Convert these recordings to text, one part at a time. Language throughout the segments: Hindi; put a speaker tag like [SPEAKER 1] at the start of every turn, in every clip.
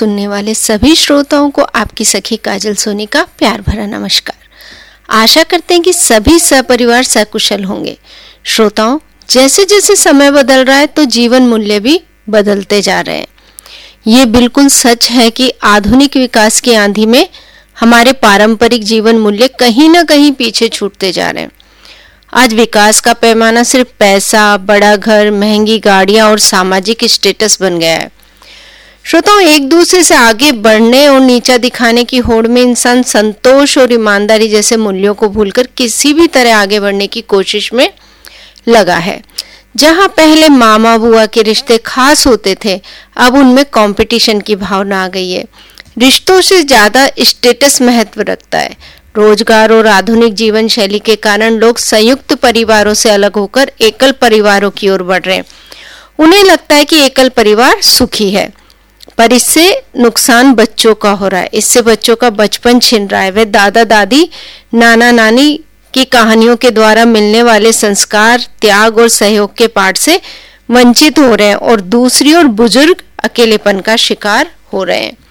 [SPEAKER 1] सुनने वाले सभी श्रोताओं को आपकी सखी काजल सोनी का प्यार भरा नमस्कार। आशा करते हैं कि सभी सपरिवार सकुशल होंगे। श्रोताओं, जैसे जैसे समय बदल रहा है तो जीवन मूल्य भी बदलते जा रहे हैं। ये बिल्कुल सच है कि आधुनिक विकास की आंधी में हमारे पारंपरिक जीवन मूल्य कहीं ना कहीं पीछे छूटते जा रहे हैं। आज विकास का पैमाना सिर्फ पैसा, बड़ा घर, महंगी गाड़ियां और सामाजिक स्टेटस बन गया है। श्रोताओं, एक दूसरे से आगे बढ़ने और नीचा दिखाने की होड़ में इंसान संतोष और ईमानदारी जैसे मूल्यों को भूलकर किसी भी तरह आगे बढ़ने की कोशिश में लगा है। जहां पहले मामा बुआ के रिश्ते खास होते थे, अब उनमें कंपटीशन की भावना आ गई है। रिश्तों से ज्यादा स्टेटस महत्व रखता है। रोजगार और आधुनिक जीवन शैली के कारण लोग संयुक्त परिवारों से अलग होकर एकल परिवारों की ओर बढ़ रहे हैं। उन्हें लगता है कि एकल परिवार सुखी है, पर इससे नुकसान बच्चों का हो रहा है। इससे बच्चों का बचपन छिन रहा है। वे दादा दादी, नाना नानी की कहानियों के द्वारा मिलने वाले संस्कार, त्याग और सहयोग के पाठ से वंचित हो रहे हैं और दूसरी ओर बुजुर्ग अकेलेपन का शिकार हो रहे हैं।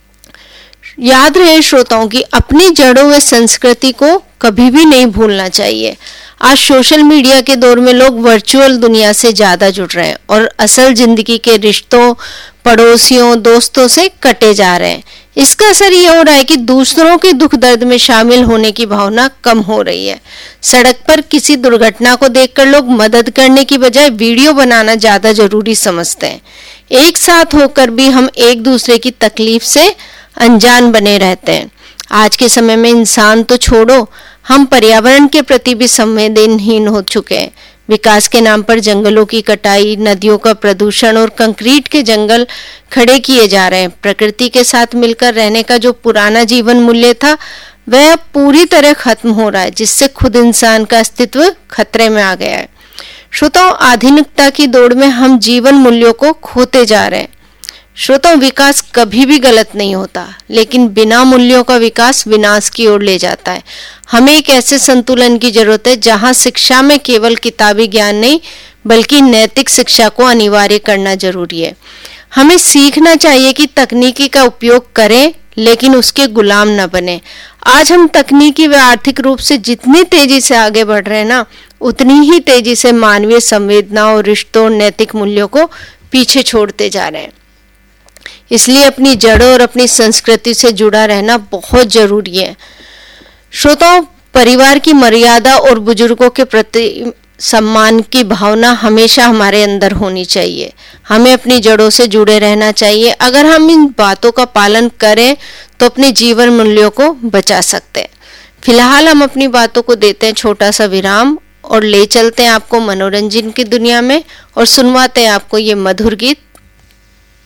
[SPEAKER 1] याद रहे श्रोताओं की अपनी जड़ों व संस्कृति को कभी भी नहीं भूलना चाहिए। आज सोशल मीडिया के दौर में लोग वर्चुअल दुनिया से ज्यादा जुड़ रहे हैं और असल जिंदगी के रिश्तों, पड़ोसियों, दोस्तों से कटे जा रहे हैं। इसका असर ये हो रहा है कि दूसरों के दुख दर्द में शामिल होने की भावना कम हो रही है। सड़क पर किसी दुर्घटना को देखकर लोग मदद करने की बजाय वीडियो बनाना ज्यादा जरूरी समझते हैं। एक साथ होकर भी हम एक दूसरे की तकलीफ से अनजान बने रहते हैं। आज के समय में इंसान तो छोड़ो, हम पर्यावरण के प्रति भी संवेदनहीन हो चुके हैं। विकास के नाम पर जंगलों की कटाई, नदियों का प्रदूषण और कंक्रीट के जंगल खड़े किए जा रहे हैं। प्रकृति के साथ मिलकर रहने का जो पुराना जीवन मूल्य था, वह अब पूरी तरह खत्म हो रहा है, जिससे खुद इंसान का अस्तित्व खतरे में आ गया है। श्रोताओं, आधुनिकता की दौड़ में हम जीवन मूल्यों को खोते जा रहे हैं। श्रोताओं, विकास कभी भी गलत नहीं होता, लेकिन बिना मूल्यों का विकास विनाश की ओर ले जाता है। हमें एक ऐसे संतुलन की जरूरत है जहां शिक्षा में केवल किताबी ज्ञान नहीं, बल्कि नैतिक शिक्षा को अनिवार्य करना जरूरी है। हमें सीखना चाहिए कि तकनीकी का उपयोग करें, लेकिन उसके गुलाम न बने। आज हम तकनीकी व आर्थिक रूप से जितनी तेजी से आगे बढ़ रहे हैं ना, उतनी ही तेजी से मानवीय संवेदना और रिश्तों और नैतिक मूल्यों को पीछे छोड़ते जा रहे हैं। इसलिए अपनी जड़ों और अपनी संस्कृति से जुड़ा रहना बहुत जरूरी है। श्रोताओं, परिवार की मर्यादा और बुजुर्गों के प्रति सम्मान की भावना हमेशा हमारे अंदर होनी चाहिए। हमें अपनी जड़ों से जुड़े रहना चाहिए। अगर हम इन बातों का पालन करें तो अपने जीवन मूल्यों को बचा सकते हैं। फिलहाल हम अपनी बातों को देते हैं छोटा सा विराम और ले चलते हैं आपको मनोरंजन की दुनिया में और सुनवाते हैं आपको ये मधुर गीत